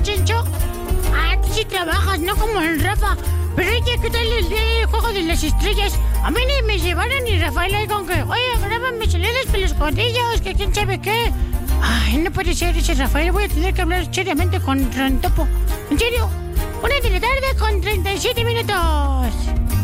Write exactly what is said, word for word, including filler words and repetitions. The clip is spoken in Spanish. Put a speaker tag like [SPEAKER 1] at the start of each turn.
[SPEAKER 1] Chencho? Ah, tú sí trabajas, no como el Rafa. Pero oye, ¿qué tal el día del juego de las estrellas? A mí ni me llevaron ni Rafael ahí con que, oye, grábame saludos por los codillos, que quién sabe qué. Ay, no puede ser ese Rafael, voy a tener que hablar seriamente con Rantopo. En serio, una de la tarde con treinta y siete minutos.